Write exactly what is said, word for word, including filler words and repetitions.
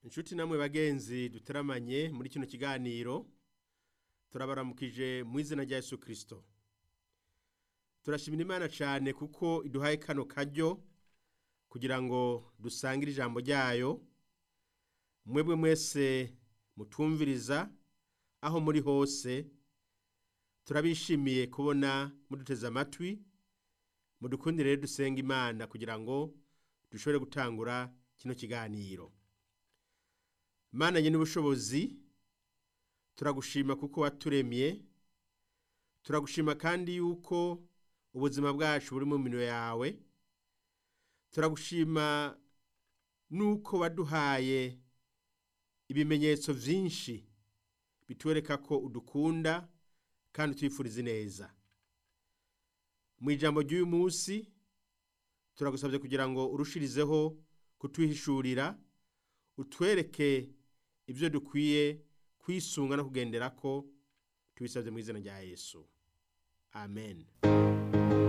Inshuti namwe bagenzi duteramanye muri kino kiganiro turabaramukije mu izina rya Yesu Kristo. Turashimira Imana cyane kuko iduhaye kano karyo kugira ngo dusangire ijambo ryayo. Mwebwe mwese mutumviriza aho muri hose turabishimiye kubona muduteze amatwi. Mudukundire rero dusenga Imana kugira ngo dushobore gutangura kino kiganiro. Mana nyene ubushobozi, turagushima kuko waturemye, turagushima kandi yuko ubuzima bwacu buri mu minwe yawe, turagushima nuko waduhaye ibimenyetso vyinshi bitwereka ko udukunda kandi twifuriza neza. Mu ijambo ry'uyu munsi turagusabye kugira ngo urushirizeho kutwihishurira, utwereke ibyo dukwiye kwisunga no kugenderako, tubisabye mu izina rya Yesu. Amen.